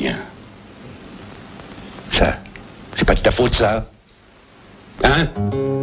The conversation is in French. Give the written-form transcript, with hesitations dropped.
rien. Ça, c'est pas de ta faute, ça. Hein?